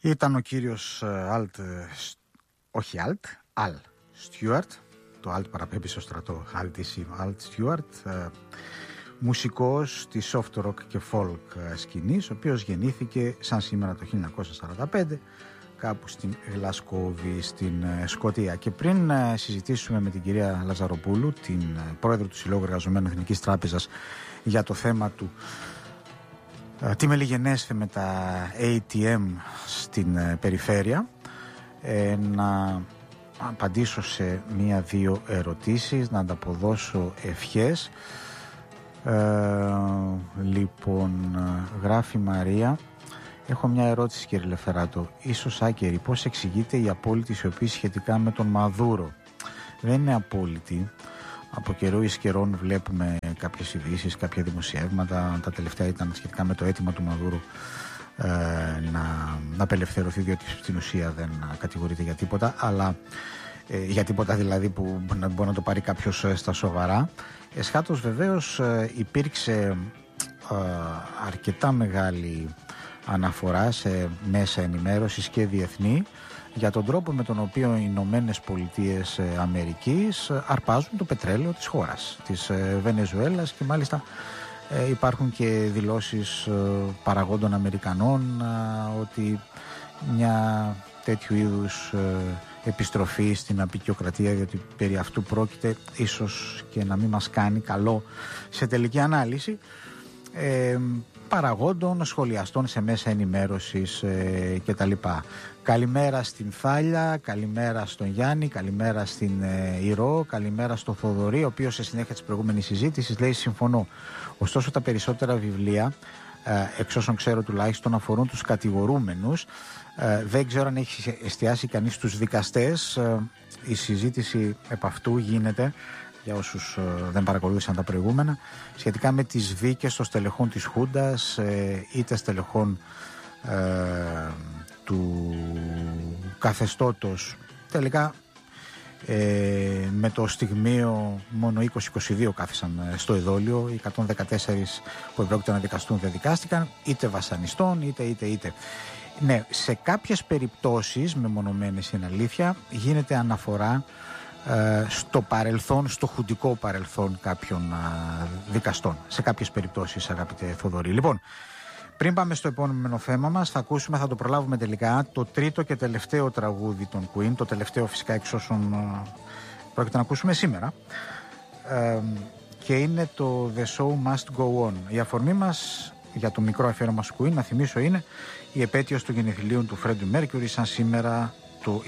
Ήταν ο κύριος Al Stewart. Το Alt παραπέμπει στο στρατό, Alt Stewart, μουσικός της soft rock και folk σκηνής, ο οποίος γεννήθηκε σαν σήμερα το 1945 κάπου στην Γλασκόβη στην Σκωτία. Και πριν συζητήσουμε με την κυρία Λαζαροπούλου, την πρόεδρο του Συλλόγου Εργαζομένων Εθνικής Τράπεζας, για το θέμα του τι μελιγενέστε με τα ATM στην περιφέρεια, να απαντήσω σε μία-δύο ερωτήσεις, να ανταποδώσω ευχές. Λοιπόν, γράφει Μαρία: έχω μια ερώτηση, κύριε Λεφεράτο, ίσως άκερη. Πώς εξηγείται η απόλυτη σιωπή σχετικά με τον Μαδούρο? Δεν είναι απόλυτη. Από καιρό εις καιρόν βλέπουμε κάποιες ειδήσεις, κάποια δημοσιεύματα. Τα τελευταία ήταν σχετικά με το αίτημα του Μαδούρου να απελευθερωθεί, διότι στην ουσία δεν κατηγορείται για τίποτα, αλλά για τίποτα δηλαδή που μπορεί να το πάρει κάποιος στα σοβαρά. Εσχάτως βεβαίως υπήρξε αρκετά μεγάλη αναφορά σε μέσα ενημέρωσης και διεθνή για τον τρόπο με τον οποίο οι Ηνωμένες Πολιτείες Αμερικής αρπάζουν το πετρέλαιο της χώρας, της Βενεζουέλας, και μάλιστα υπάρχουν και δηλώσεις παραγόντων Αμερικανών ότι μια τέτοιου είδους επιστροφή στην αποικιοκρατία, διότι περί αυτού πρόκειται, ίσως και να μην μας κάνει καλό σε τελική ανάλυση, παραγόντων, σχολιαστών σε μέσα ενημέρωσης κτλ. Καλημέρα στην Θάλια, καλημέρα στον Γιάννη, καλημέρα στην Ηρώ, καλημέρα στο Θοδωρή, ο οποίος σε συνέχεια της προηγούμενης συζήτησης λέει: συμφωνώ. Ωστόσο τα περισσότερα βιβλία, εξ όσων ξέρω τουλάχιστον, αφορούν τους κατηγορούμενους. Δεν ξέρω αν έχει εστιάσει κανείς στους δικαστές. Η συζήτηση επ' αυτού γίνεται, για όσους δεν παρακολούθησαν τα προηγούμενα, σχετικά με τις δίκες των στελεχών της Χούντας, είτε στελεχών του καθεστώτος. Τελικά με το στιγμίο μόνο 20-22 κάθισαν στο εδόλιο, οι 114 που επρόκειτο να δικαστούν δεν δικάστηκαν, είτε βασανιστών είτε. Ναι, σε κάποιες περιπτώσεις μεμονωμένες, είναι αλήθεια, γίνεται αναφορά στο παρελθόν, στο χουντικό παρελθόν κάποιων δικαστών. Σε κάποιες περιπτώσεις, αγαπητέ Θοδωρή. Λοιπόν, πριν πάμε στο επόμενο θέμα μας, θα το προλάβουμε τελικά, το τρίτο και τελευταίο τραγούδι των Queen, το τελευταίο φυσικά εξ όσων πρόκειται να ακούσουμε σήμερα, και είναι το The Show Must Go On. Η αφορμή μας για το μικρό αφιέρωμα στους Queen, να θυμίσω, είναι η επέτειος των γενεθλίων του Freddie Mercury, σαν σήμερα το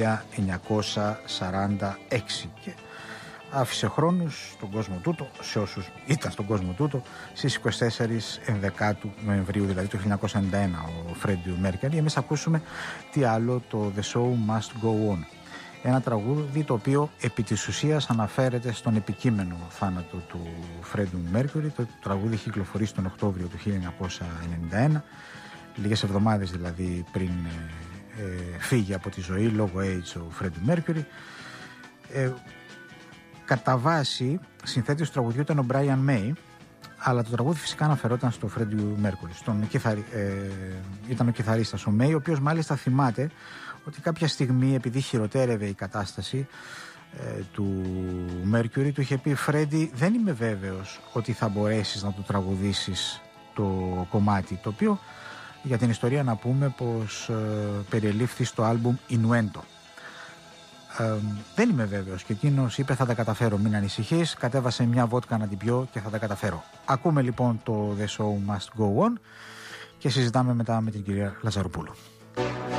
1946, και άφησε χρόνους στον κόσμο τούτο, σε όσους ήταν στον κόσμο τούτο, στις 24 Ενδεκάτου Νοεμβρίου, δηλαδή το 1991, ο Freddie Mercury. Εμείς ακούσουμε τι άλλο, το The Show Must Go On, ένα τραγούδι το οποίο επί της ουσίας αναφέρεται στον επικείμενο θάνατο του Freddie Mercury. Το τραγούδι έχει κυκλοφορήσει τον Οκτώβριο του 1991, λίγες εβδομάδες δηλαδή πριν φύγει από τη ζωή λόγω AIDS ο Freddie Mercury. Κατά βάση συνθέτης του τραγουδιού ήταν ο Brian May, αλλά το τραγούδι φυσικά αναφερόταν στο Freddie Mercury, ήταν ο κιθαρίστας ο May, ο οποίος μάλιστα θυμάται ότι κάποια στιγμή, επειδή χειροτέρευε η κατάσταση του Mercury, του είχε πει: Freddie, δεν είμαι βέβαιος ότι θα μπορέσεις να το τραγουδήσεις το κομμάτι, το οποίο για την ιστορία να πούμε πως περιελήφθη στο άλμπουμ Innuendo. Δεν είμαι βέβαιος, και εκείνος είπε: θα τα καταφέρω, μην ανησυχείς, κατέβασε μια βότκα να την πιω και θα τα καταφέρω. Ακούμε λοιπόν το The Show Must Go On και συζητάμε μετά με την κυρία Λαζαροπούλου.